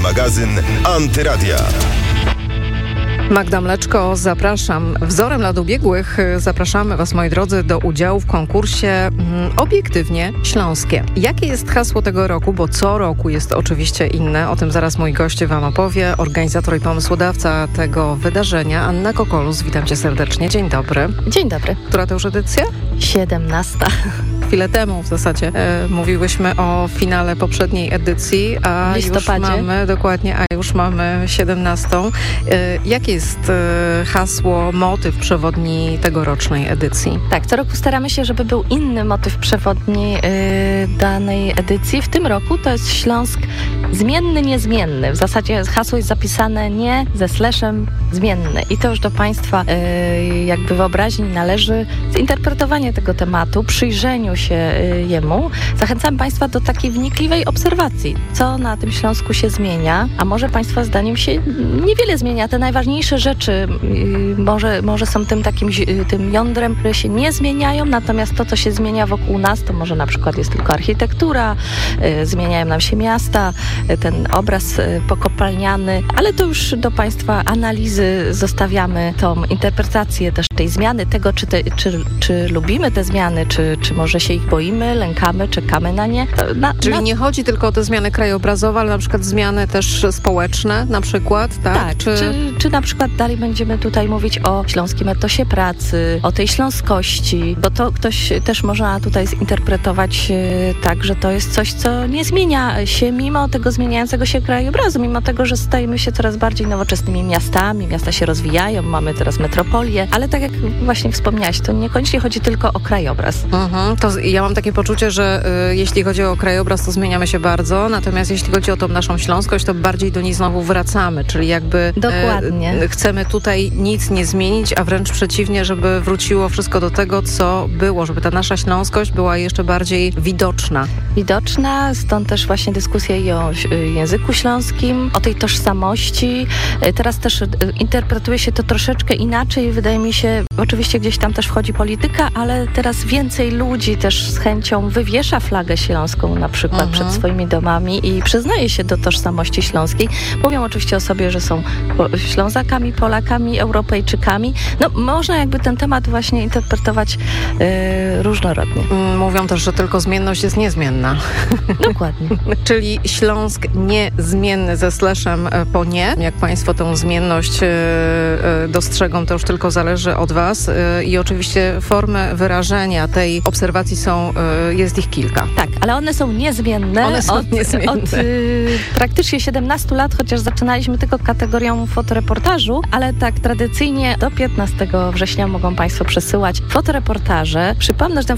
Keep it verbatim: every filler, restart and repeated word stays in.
magazyn Antyradia. Magda Mleczko, zapraszam. Wzorem lat ubiegłych zapraszamy Was, moi drodzy, do udziału w konkursie mm, Obiektywnie Śląskie. Jakie jest hasło tego roku? Bo co roku jest oczywiście inne. O tym zaraz mój gość Wam opowie. Organizator i pomysłodawca tego wydarzenia, Anna Kokolus. Witam Cię serdecznie. Dzień dobry. Dzień dobry. Która to już edycja? siedemnasta. Chwilę temu w zasadzie e, mówiłyśmy o finale poprzedniej edycji, a już mamy, dokładnie, a już mamy siedemnastą. E, jakie jest e, hasło, motyw przewodni tegorocznej edycji? Tak, co roku staramy się, żeby był inny motyw przewodni e, danej edycji. W tym roku to jest Śląsk zmienny, niezmienny. W zasadzie hasło jest zapisane nie ze slashem zmienny. I to już do Państwa e, jakby wyobraźni należy zinterpretowanie tego tematu, przyjrzeniu się jemu. Zachęcam Państwa do takiej wnikliwej obserwacji, co na tym Śląsku się zmienia, a może Państwa zdaniem się niewiele zmienia. Te najważniejsze rzeczy może, może są tym takim tym jądrem, które się nie zmieniają, natomiast to, co się zmienia wokół nas, to może na przykład jest tylko architektura, zmieniają nam się miasta, ten obraz pokopalniany, ale to już do Państwa analizy zostawiamy tą interpretację też tej zmiany, tego, czy, te, czy, czy lubimy te zmiany, czy, czy może się ich boimy, lękamy, czekamy na nie. Na, Czyli na... nie chodzi tylko o te zmiany krajobrazowe, ale na przykład zmiany też społeczne na przykład, tak? Tak, czy... Czy, czy na przykład dalej będziemy tutaj mówić o śląskim etosie pracy, o tej śląskości, bo to ktoś też można tutaj zinterpretować tak, że to jest coś, co nie zmienia się mimo tego zmieniającego się krajobrazu, mimo tego, że stajemy się coraz bardziej nowoczesnymi miastami, miasta się rozwijają, mamy teraz metropolię, ale tak jak właśnie wspomniałaś, to niekoniecznie chodzi tylko o krajobraz. Mhm, to ja mam takie poczucie, że y, jeśli chodzi o krajobraz, to zmieniamy się bardzo, natomiast jeśli chodzi o tą naszą śląskość, to bardziej do niej znowu wracamy, czyli jakby Dokładnie. Y, chcemy tutaj nic nie zmienić, a wręcz przeciwnie, żeby wróciło wszystko do tego, co było, żeby ta nasza śląskość była jeszcze bardziej widoczna. Widoczna, stąd też właśnie dyskusja i o języku śląskim, o tej tożsamości. Teraz też interpretuje się to troszeczkę inaczej, wydaje mi się, oczywiście gdzieś tam też wchodzi polityka, ale teraz więcej ludzi też z chęcią wywiesza flagę śląską na przykład mhm. przed swoimi domami i przyznaje się do tożsamości śląskiej. Mówią oczywiście o sobie, że są Ślązakami, Polakami, Europejczykami. No można jakby ten temat właśnie interpretować yy, różnorodnie. Mówią też, że tylko zmienność jest niezmienna. Dokładnie. Czyli Śląsk niezmienny ze slashem po nie. Jak Państwo tę zmienność yy, yy, dostrzegą, to już tylko zależy od Was. Yy, I oczywiście formy wyrażenia tej obserwacji są, y, jest ich kilka. Tak, ale one są niezmienne. One są od, niezmienne. Od y, praktycznie siedemnastu lat, chociaż zaczynaliśmy tylko kategorią fotoreportażu, ale tak tradycyjnie do piętnastego września mogą Państwo przesyłać fotoreportaże. Przypomnę, że ten